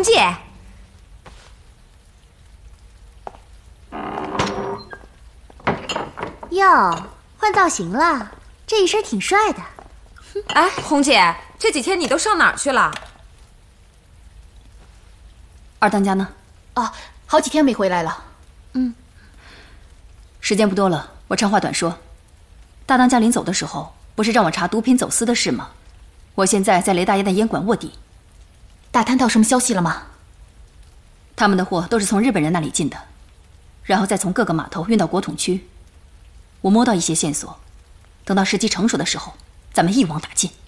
红姐。 哟，换造型了，这一身挺帅的。 哎，红姐，这几天你都上哪儿去了？ 二当家呢？ 哦，好几天没回来了。 时间不多了，我长话短说。大当家临走的时候，不是让我查毒品走私的事吗？我现在在雷大爷的烟馆卧底。 打探到什么消息了吗？ 他们的货都是从日本人那里进的，然后再从各个码头运到国统区。我摸到一些线索，等到时机成熟的时候，咱们一网打尽。